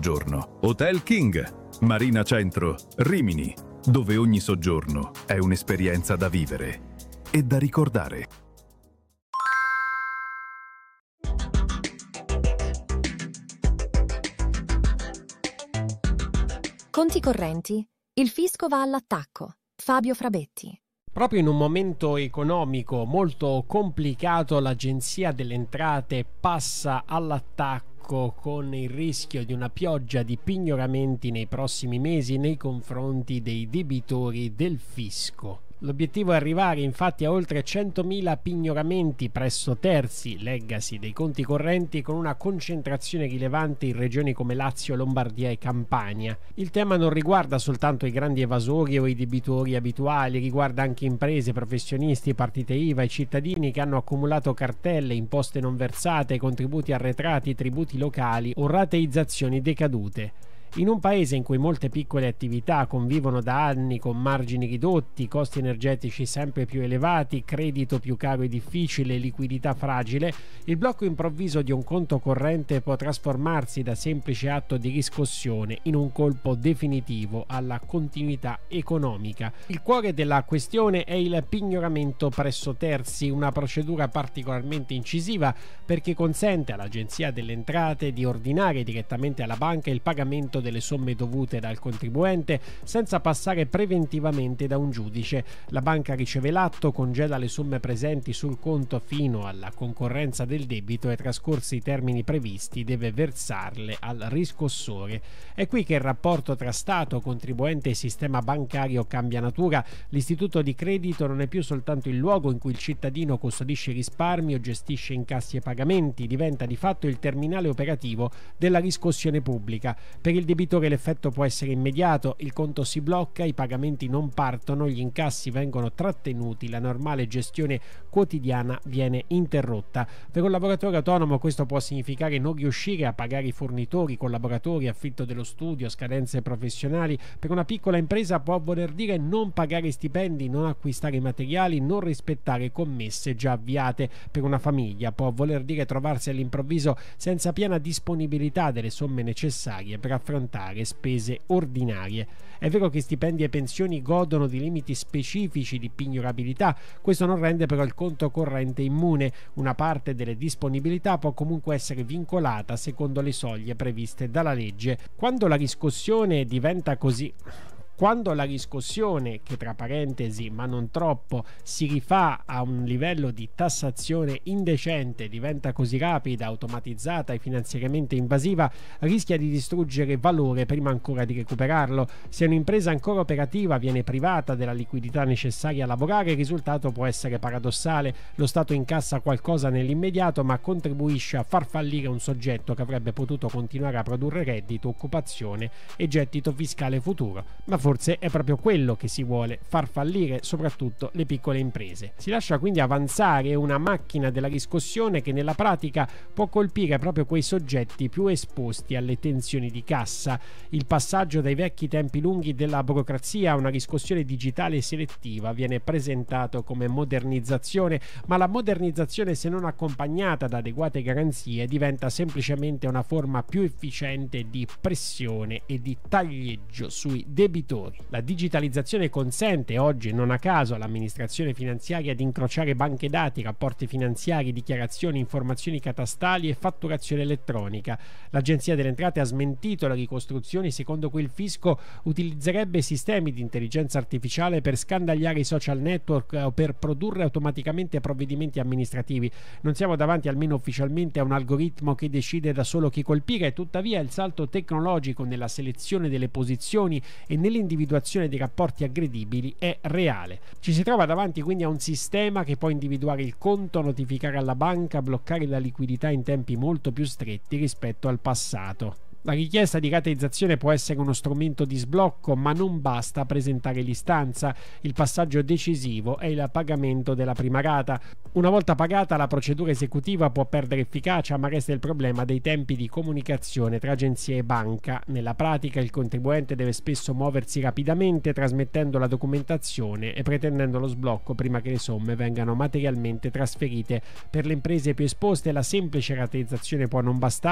soggiorno. Hotel King, Marina Centro, Rimini, dove ogni soggiorno è un'esperienza da vivere e da ricordare. Conti correnti. Il fisco va all'attacco. Fabio Frabetti. Proprio in un momento economico molto complicato, l'Agenzia delle Entrate passa all'attacco con il rischio di una pioggia di pignoramenti nei prossimi mesi nei confronti dei debitori del fisco. L'obiettivo è arrivare infatti a oltre 100.000 pignoramenti presso terzi, leggasi, dei conti correnti, con una concentrazione rilevante in regioni come Lazio, Lombardia e Campania. Il tema non riguarda soltanto i grandi evasori o i debitori abituali, riguarda anche imprese, professionisti, partite IVA e cittadini che hanno accumulato cartelle, imposte non versate, contributi arretrati, tributi locali o rateizzazioni decadute. In un paese in cui molte piccole attività convivono da anni con margini ridotti, costi energetici sempre più elevati, credito più caro e difficile, liquidità fragile, il blocco improvviso di un conto corrente può trasformarsi da semplice atto di riscossione in un colpo definitivo alla continuità economica. Il cuore della questione è il pignoramento presso terzi, una procedura particolarmente incisiva perché consente all'Agenzia delle Entrate di ordinare direttamente alla banca il pagamento delle somme dovute dal contribuente senza passare preventivamente da un giudice. La banca riceve l'atto, congela le somme presenti sul conto fino alla concorrenza del debito e, trascorsi i termini previsti, deve versarle al riscossore. È qui che il rapporto tra Stato, contribuente e sistema bancario cambia natura. L'istituto di credito non è più soltanto il luogo in cui il cittadino custodisce i risparmi o gestisce incassi e pagamenti, diventa di fatto il terminale operativo della riscossione pubblica. Per il debitore l'effetto può essere immediato, il conto si blocca, i pagamenti non partono, gli incassi vengono trattenuti, la normale gestione quotidiana viene interrotta. Per un lavoratore autonomo questo può significare non riuscire a pagare i fornitori, collaboratori, affitto dello studio, scadenze professionali. Per una piccola impresa può voler dire non pagare stipendi, non acquistare materiali, non rispettare commesse già avviate. Per una famiglia può voler dire trovarsi all'improvviso senza piena disponibilità delle somme necessarie per affrontare spese ordinarie. È vero che stipendi e pensioni godono di limiti specifici di pignorabilità, questo non rende però il conto corrente immune. Una parte delle disponibilità può comunque essere vincolata secondo le soglie previste dalla legge. Quando la riscossione, che tra parentesi ma non troppo si rifà a un livello di tassazione indecente, diventa così rapida, automatizzata e finanziariamente invasiva, rischia di distruggere valore prima ancora di recuperarlo. Se un'impresa ancora operativa viene privata della liquidità necessaria a lavorare, il risultato può essere paradossale. Lo Stato incassa qualcosa nell'immediato ma contribuisce a far fallire un soggetto che avrebbe potuto continuare a produrre reddito, occupazione e gettito fiscale futuro. Ma forse è proprio quello che si vuole, far fallire soprattutto le piccole imprese. Si lascia quindi avanzare una macchina della riscossione che nella pratica può colpire proprio quei soggetti più esposti alle tensioni di cassa. Il passaggio dai vecchi tempi lunghi della burocrazia a una riscossione digitale e selettiva viene presentato come modernizzazione, ma la modernizzazione, se non accompagnata da adeguate garanzie, diventa semplicemente una forma più efficiente di pressione e di taglieggio sui debitori. La digitalizzazione consente oggi, non a caso, all'amministrazione finanziaria di incrociare banche dati, rapporti finanziari, dichiarazioni, informazioni catastali e fatturazione elettronica. L'Agenzia delle Entrate ha smentito le ricostruzioni secondo cui il fisco utilizzerebbe sistemi di intelligenza artificiale per scandagliare i social network o per produrre automaticamente provvedimenti amministrativi. Non siamo davanti, almeno ufficialmente, a un algoritmo che decide da solo chi colpire. Tuttavia il salto tecnologico nella selezione delle posizioni e nell'individuazione dei rapporti aggredibili è reale. Ci si trova davanti quindi a un sistema che può individuare il conto, notificare alla banca, bloccare la liquidità in tempi molto più stretti rispetto al passato. La richiesta di rateizzazione può essere uno strumento di sblocco, ma non basta presentare l'istanza. Il passaggio decisivo è il pagamento della prima rata. Una volta pagata, la procedura esecutiva può perdere efficacia, ma resta il problema dei tempi di comunicazione tra agenzia e banca. Nella pratica, il contribuente deve spesso muoversi rapidamente, trasmettendo la documentazione e pretendendo lo sblocco prima che le somme vengano materialmente trasferite. Per le imprese più esposte, la semplice rateizzazione può non bastare.